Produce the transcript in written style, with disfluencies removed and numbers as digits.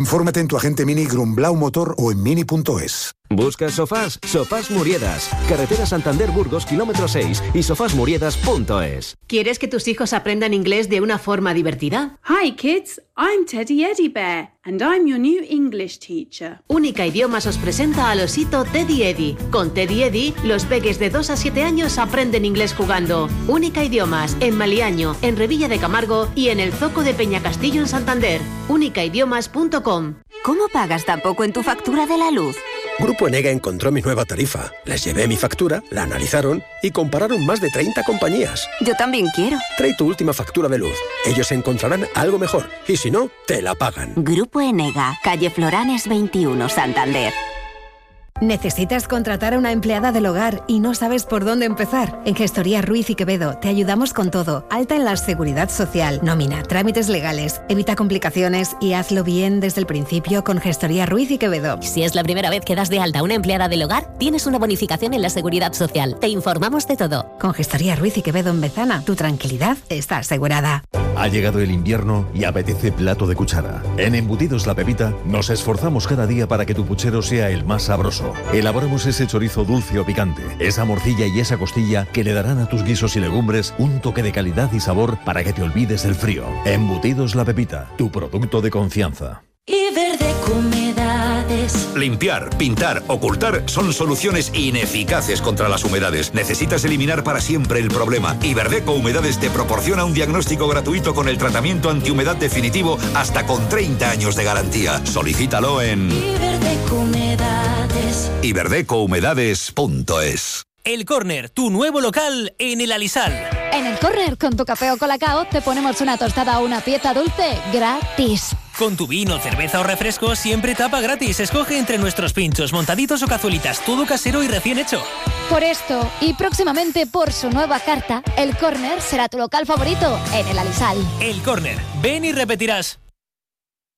Infórmate en tu agente Mini Grumblau Motor o en mini.es. ¿Buscas sofás? Sofás Muriedas. Carretera Santander-Burgos, kilómetro 6 y sofasmuriedas.es. ¿Quieres que tus hijos aprendan inglés de una forma divertida? Hi kids, I'm Teddy Eddie Bear and I'm your new English teacher. Única Idiomas os presenta al osito Teddy Eddie. Con Teddy Eddie, los peques de 2 a 7 años aprenden inglés jugando. Única Idiomas, en Maliaño, en Revilla de Camargo y en el Zoco de Peñacastillo en Santander. unicaidiomas.com. ¿Cómo pagas tan poco en tu factura de la luz? Grupo Enega encontró mi nueva tarifa. Les llevé mi factura, la analizaron y compararon más de 30 compañías. Yo también quiero. Trae tu última factura de luz. Ellos encontrarán algo mejor y si no, te la pagan. Grupo Enega, calle Floranes 21, Santander. ¿Necesitas contratar a una empleada del hogar y no sabes por dónde empezar? En Gestoría Ruiz y Quevedo te ayudamos con todo. Alta en la Seguridad Social, nómina, trámites legales. Evita complicaciones y hazlo bien desde el principio con Gestoría Ruiz y Quevedo. Si es la primera vez que das de alta a una empleada del hogar, tienes una bonificación en la Seguridad Social. Te informamos de todo. Con Gestoría Ruiz y Quevedo en Bezana, tu tranquilidad está asegurada. Ha llegado el invierno y apetece plato de cuchara. En Embutidos La Pepita nos esforzamos cada día para que tu puchero sea el más sabroso. Elaboramos ese chorizo dulce o picante, esa morcilla y esa costilla que le darán a tus guisos y legumbres un toque de calidad y sabor para que te olvides del frío. Embutidos La Pepita, tu producto de confianza. Iberdeco Humedades. Limpiar, pintar, ocultar son soluciones ineficaces contra las humedades. Necesitas eliminar para siempre el problema. Iberdeco Humedades te proporciona un diagnóstico gratuito con el tratamiento antihumedad definitivo hasta con 30 años de garantía. Solicítalo en Iberdeco Humedades. Iberdecohumedades.es. El Córner, tu nuevo local en el Alisal. En el Córner, con tu café o colacao, te ponemos una tostada o una pieza dulce gratis. Con tu vino, cerveza o refresco, siempre tapa gratis. Escoge entre nuestros pinchos, montaditos o cazuelitas, todo casero y recién hecho. Por esto, y próximamente por su nueva carta, el Córner será tu local favorito en el Alisal. El Córner, ven y repetirás.